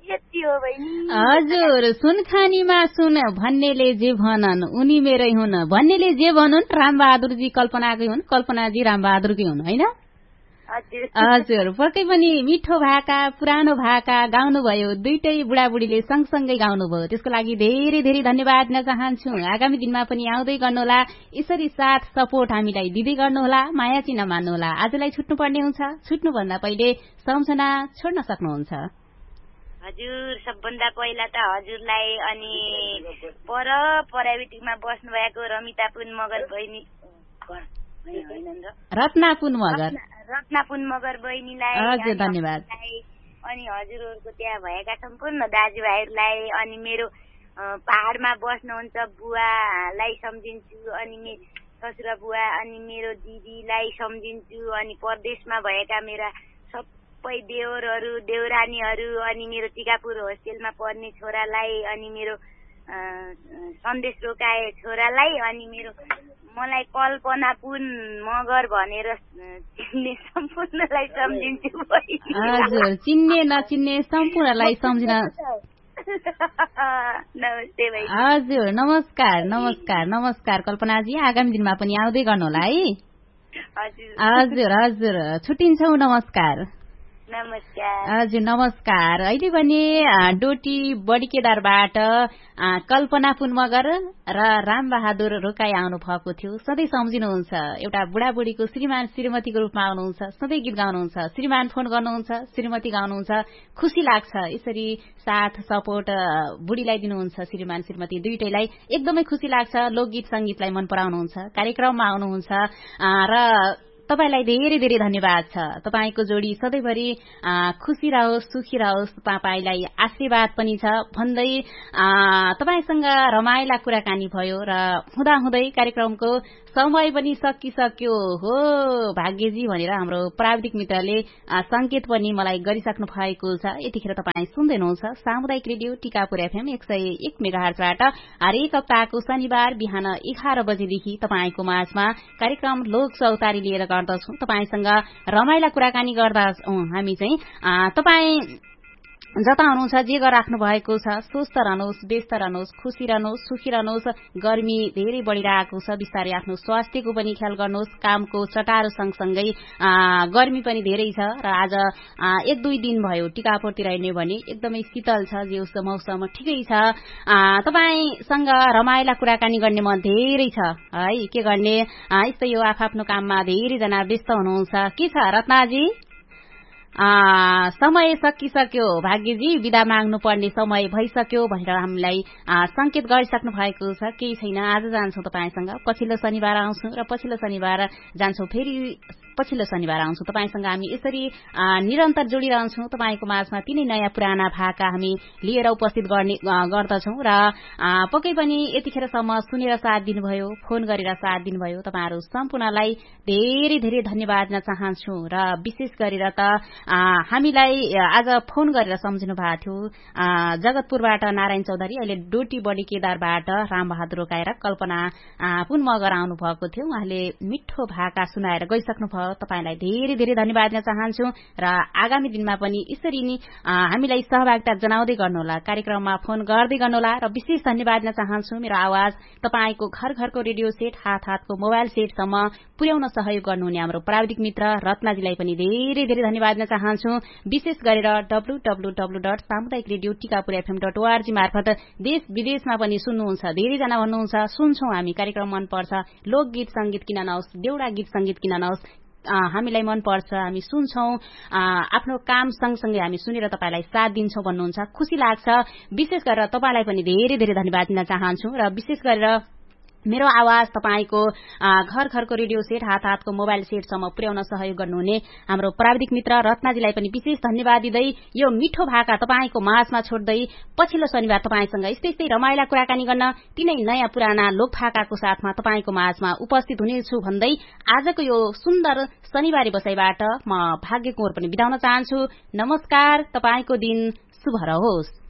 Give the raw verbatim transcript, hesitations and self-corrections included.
हजुर सुनखानीमा सुन भन्नेले जे भनन् उनी मेरै हुन् भन्नेले जे भनुन् रामबहादुरजी कल्पनाकै हुन् कल्पनाजी रामबहादुरकै हुन् होइन हजुर पक्कै पनि मिठो भाका पुरानो भाका गाउनुभयो दुईटै बुढाबुढीले सँगसँगै गाउनुभयो त्यसको लागि धेरै धेरै धन्यवाद दिन चाहन्छु आगामी दिनमा पनि आउँदै गर्नुहोला यसरी साथ सपोर्ट हामीलाई दिँदै गर्नुहोला माया चिन मान्नुहोला आजलाई छुट्नुपर्ने हुन्छ छुट्नुभन्दा पहिले सम्झना छोड्न सक्नुहुन्छ हजुर सबभन्दा पहिला त हजुरलाई अनि पर प्राइभेटमा बस्नु भएको रमिता पुन मगर बहिनी रत्नापुन मगर रत्नापुन मगर बहिनीलाई हजुर धन्यवाद अनि हजुरहरूको त्यहाँ भएका सम्पूर्ण दाजुभाइहरूलाई अनि मेरो पहाडमा बस्नुहुन्छ बुवालाई सम्झिन्छु अनि ससुरा बुवा अनि मेरो दिदीलाई सम्झिन्छु अनि परदेशमा भएका मेरा सबै देवरहरू देवरानीहरू अनि मेरो टिकापुर होस्टेलमा पढ्ने छोरालाई अनि मेरो सन्देश रोकाए छोरालाई अनि मेरो मलाई कल्पना पुन मगर भनेर चिन्ने सम्पूर्णलाई सम्झिन्छु हजुर चिन्ने नचिन्ने सम्पूर्णलाई सम्झिन नमस्ते भाइ हजुर नमस्कार नमस्कार नमस्कार कल्पनाजी आगामी दिनमा पनि आउँदै गर्नुहोला है हजुर हजुर छुट्टिन्छौ नमस्कार नमस्कार हजुर नमस्कार अहिले भने डोटी बडी केदारबाट कल्पना पुन मगर र रामबहादुर रोकाई आउनु भएको थियो सधैँ सम्झिनुहुन्छ एउटा बुढाबुढीको श्रीमान श्रीमतीको रूपमा आउनुहुन्छ सधैँ गीत गाउनुहुन्छ श्रीमान फोन गर्नुहुन्छ श्रीमती गाउनुहुन्छ खुसी लाग्छ यसरी साथ सपोर्ट बुढीलाई दिनुहुन्छ श्रीमान श्रीमती दुईटैलाई एकदमै खुसी लाग्छ लोकगीत संगीतलाई मन पराउनुहुन्छ कार्यक्रममा आउनुहुन्छ र तपाईलाई धेरै धेरै धन्यवाद छ तपाईको जोडी सधैँभरि खुसी रहोस् सुखी रहोस् तपाईलाई आशीर्वाद पनि छ भन्दै तपाईसँग रमाइला कुराकानी भयो र हुँदाहुँदै कार्यक्रमको समय पनि सकिसक्यो हो भाग्यजी भनेर हाम्रो प्राविधिक मित्रले संकेत पनि मलाई गरिसक्नु भएको छ यतिखेर तपाईँ सुन्दै हुनुहुन्छ सामुदायिक रेडियो टिकापुर एफएम एक सय एक मेगाहर्जबाट हरेक हप्ताको शनिबार बिहान एघार बजेदेखि तपाईँको माझमा कार्यक्रम लोक चौतारी लिएर गर्दछौं तपाईसँग रमाइला कुराकानी गर्दा हामी चाहिँ तपाईँ जता हुनुहुन्छ जे गरिराख्नु भएको छ स्वस्थ रहनुहोस् व्यस्त रहनुहोस् खुशी रहनुहोस् सुखी रहनुहोस् गर्मी धेरै बढ़िरहेको छ बिस्तारै आफ्नो स्वास्थ्यको पनि ख्याल गर्नुहोस् कामको चटारो सँगसँगै गर्मी पनि धेरै छ र आज एक दुई दिन भयो टिकापुरतिर हिँड्ने भने एकदमै शीतल छ जे मौसम ठिकै छ तपाईसँग रमाइला कुराकानी गर्ने मन धेरै छ है के गर्ने यस्तै यो आफ्नो काममा धेरैजना व्यस्त हुनुहुन्छ के छ रत्नाजी समय सकिसक्यो भाग्यजी विदा माग्नु पर्ने समय भइसक्यो भनेर हामीलाई संकेत गरिसक्नु भएको छ केही छैन आज जान्छौं तपाईसँग पछिल्लो शनिबार आउँछौं र पछिल्लो शनिबार जान्छौं फेरि पछिल्लो शनिबार आउँछौं तपाईसँग हामी यसरी निरन्तर जोडिरहन्छौं तपाईको माझमा तिनै नयाँ पुराना भाका हामी लिएर उपस्थित गर्ने गर्दछौं र पक्कै पनि यतिखेरसम्म सुनेर साथ दिनुभयो फोन गरेर साथ दिनुभयो तपाईहरु सम्पूर्णलाई धेरै धेरै धन्यवाद दिन चाहन्छु र विशेष गरेर त हामीलाई आज फोन गरेर सम्झिनु भएको थियो जगतपुरबाट नारायण चौधरी अहिले डोटी बडी केदारबाट रामबहादुर रोकाएर कल्पना पुन मगर आउनु भएको थियो उहाँले मिठो भाका सुनाएर गइसक्नु भयो तपाईलाई धेरै धेरै धन्यवाद दिन चाहन्छु र आगामी दिनमा पनि यसरी नै हामीलाई सहभागिता जनाउँदै गर्नुहोला कार्यक्रममा फोन गर्दै गर्नुहोला र विशेष धन्यवाद दिन चाहन्छु मेरो आवाज तपाईको घर घरको रेडियो सेट हात हातको मोबाइल सेटसम्म पुर्याउन सहयोग गर्नुहुने हाम्रो प्राविधिक मित्र रत्नाजीलाई पनि धेरै धेरै धन्यवाद दिन चाहन्छु विशेष गरेर डब्लु डब्लु डब्लु डट सामुदायिक radio Tikapur FM dot ORG मार्फत देश विदेशमा पनि सुन्नुहुन्छ धेरैजना भन्नुहुन्छ सुन्छौं हामी कार्यक्रम मनपर्छ लोकगीत संगीत किन नहोस् देउडा गीत संगीत किन नहोस् हामीलाई मन पर्छ हामी सुन्छौं आफ्नो काम सँगसँगै हामी सुनेर तपाईलाई साथ दिन्छौं भन्नुहुन्छ खुशी लाग्छ विशेष गरेर तपाईलाई पनि धेरै धेरै धन्यवाद दिन चाहन्छु र विशेष गरेर मेरो आवाज तपाईको घर घरको रेडियो सेट हात हातको मोबाइल सेटसम्म पुर्याउन सहयोग गर्नुहुने हाम्रो प्राविधिक मित्र रत्नाजीलाई पनि विशेष धन्यवाद दिँदै यो मिठो भाका तपाईको माझमा छोड्दै पछिल्लो शनिबार तपाईसँग यस्तै यस्तै रमाइला कुराकानी गर्न तिनै नयाँ पुराना लोक भाकाको साथमा तपाईको माझमा उपस्थित हुनेछु भन्दै आजको यो सुन्दर शनिबारी बसाइबाट म भाग्य कुँवर पनि बिदाउन चाहन्छु नमस्कार तपाईको दिन शुभ रहोस्।